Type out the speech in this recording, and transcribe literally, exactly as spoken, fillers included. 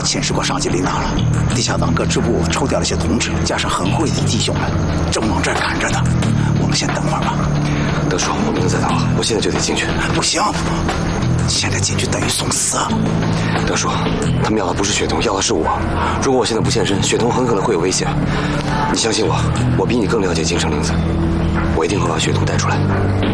遣使过上级领导了，地下党各支部抽调了些同志，加上很会的弟兄们，正往这儿赶着呢。我们先等会儿吧。 德叔，我不能再等了，我现在就得进去。 不行，现在进去等于送死。 德叔，他们要的不是雪桐，要的是我。如果我现在不现身，雪桐很可能会有危险。你相信我，我比你更了解京城玲子，我一定会把雪桐带出来。